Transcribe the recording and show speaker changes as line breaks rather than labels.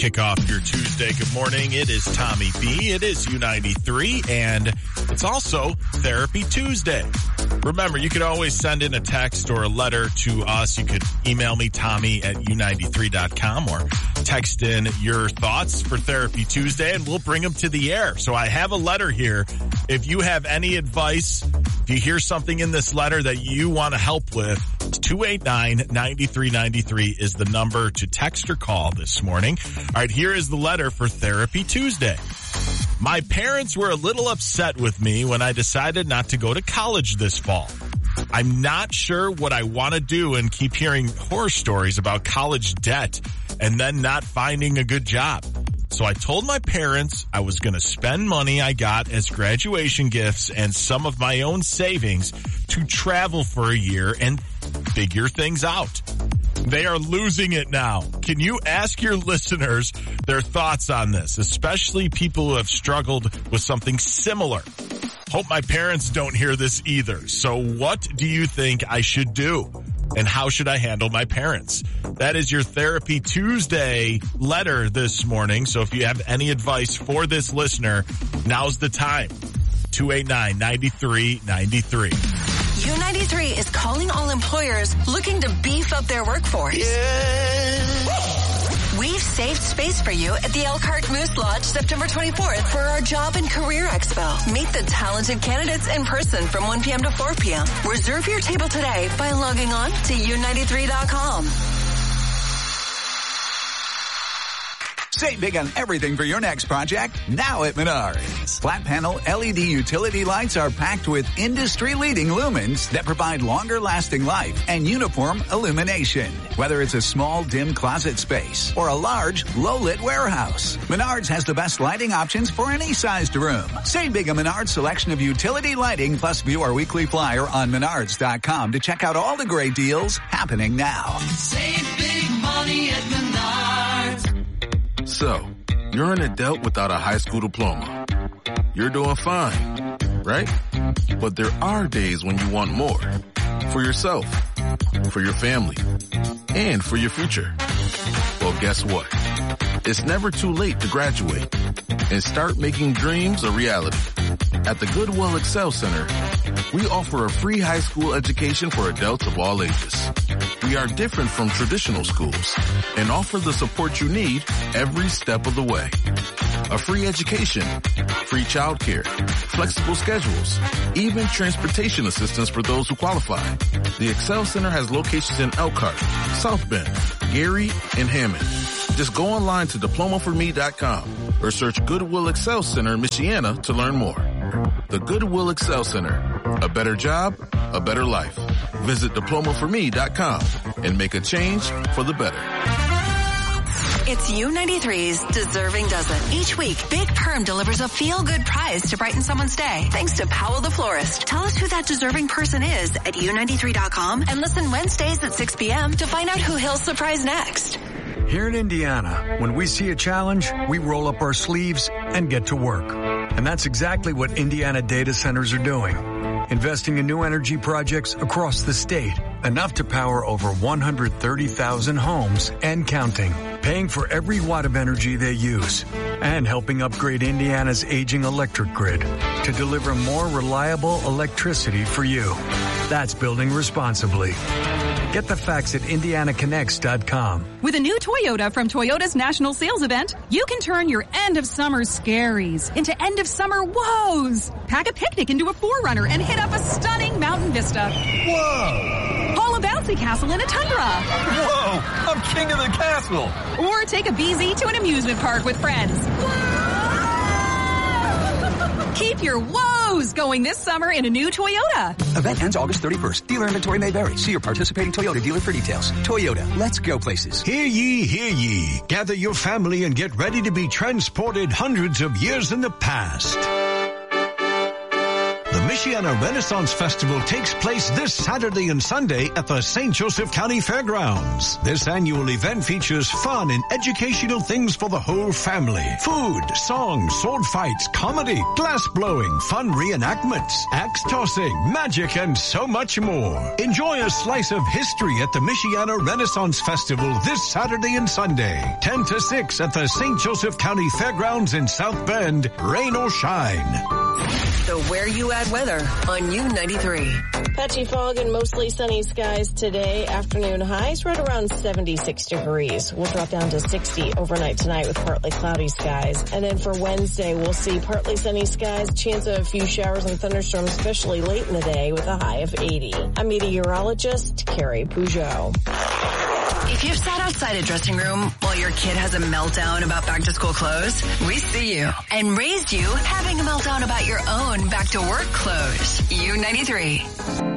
Kick off your Tuesday. Good morning. It is Tommy B. It is U93, and it's also Therapy Tuesday. Remember, you could always send in a text or a letter to us. You could email me, Tommy@U93.com, or text in your thoughts for Therapy Tuesday, and we'll bring them to the air. So I have a letter here. If you have any advice, if you hear something in this letter that you want to help with, 289-9393 is the number to text or call this morning. All right, here is the letter for Therapy Tuesday. My parents were a little upset with me when I decided not to go to college this fall. I'm not sure what I want to do and keep hearing horror stories about college debt and then not finding a good job. So I told my parents I was going to spend money I got as graduation gifts and some of my own savings to travel for a year and figure things out. They are losing it now. Can you ask your listeners their thoughts on this, especially people who have struggled with something similar? Hope my parents don't hear this either. So what do you think I should do? And how should I handle my parents? That is your Therapy Tuesday letter this morning. So if you have any advice for this listener, now's the time. 289-9393.
U93 is calling all employers looking to beef up their workforce. Yeah. We've saved space for you at the Elkhart Moose Lodge September 24th for our Job and Career Expo. Meet the talented candidates in person from 1 p.m. to 4 p.m. Reserve your table today by logging on to U93.com.
Save big on everything for your next project now at Menards. Flat panel LED utility lights are packed with industry-leading lumens that provide longer-lasting life and uniform illumination. Whether it's a small, dim closet space or a large, low-lit warehouse, Menards has the best lighting options for any sized room. Save big on Menards' selection of utility lighting, plus view our weekly flyer on Menards.com to check out all the great deals happening now.
Save big money at Menards.
So, you're an adult without a high school diploma. You're doing fine, right? But there are days when you want more. For yourself, for your family, and for your future. Well, guess what? It's never too late to graduate and start making dreams a reality. At the Goodwill Excel Center, we offer a free high school education for adults of all ages. We are different from traditional schools and offer the support you need every step of the way. A free education, free childcare, flexible schedules, even transportation assistance for those who qualify. The Excel Center has locations in Elkhart, South Bend, Gary, and Hammond. Just go online to diplomaforme.com or search Goodwill Excel Center, Michiana to learn more. The Goodwill Excel Center. A better job, a better life. Visit diplomaforme.com and make a change for the better.
It's U93's Deserving Dozen. Each week, Big Perm delivers a feel-good prize to brighten someone's day. Thanks to Powell the Florist. Tell us who that deserving person is at U93.com and listen Wednesdays at 6 p.m. to find out who he'll surprise next.
Here in Indiana, when we see a challenge, we roll up our sleeves and get to work. And that's exactly what Indiana data centers are doing. Investing in new energy projects across the state, enough to power over 130,000 homes and counting, paying for every watt of energy they use, and helping upgrade Indiana's aging electric grid to deliver more reliable electricity for you. That's building responsibly. Get the facts at IndianaConnects.com.
With a new Toyota from Toyota's National Sales Event, you can turn your end-of-summer scaries into end-of-summer woes. Pack a picnic into a 4Runner and hit up a stunning mountain vista.
Whoa!
Haul a bouncy castle in a Tundra.
Whoa! I'm king of the castle!
Or take a BZ to an amusement park with friends. Keep your woes going this summer in a new Toyota.
Event ends August 31st. Dealer inventory may vary. See your participating Toyota dealer for details. Toyota, let's go places.
Hear ye, hear ye. Gather your family and get ready to be transported hundreds of years in the past. The Michiana Renaissance Festival takes place this Saturday and Sunday at the St. Joseph County Fairgrounds. This annual event features fun and educational things for the whole family. Food, songs, sword fights, comedy, glass blowing, fun reenactments, axe tossing, magic, and so much more. Enjoy a slice of history at the Michiana Renaissance Festival this Saturday and Sunday, 10 to 6 at the St. Joseph County Fairgrounds in South Bend, rain or shine.
The Where You At weather on U93.
Patchy fog and mostly sunny skies today. Afternoon highs right around 76 degrees. We'll drop down to 60 overnight tonight with partly cloudy skies. And then for Wednesday, we'll see partly sunny skies, chance of a few showers and thunderstorms, especially late in the day with a high of 80. I'm meteorologist Carrie Peugeot.
If you've sat outside a dressing room while your kid has a meltdown about back-to-school clothes, we see you and raised you having a meltdown about your own back-to-work clothes. U93.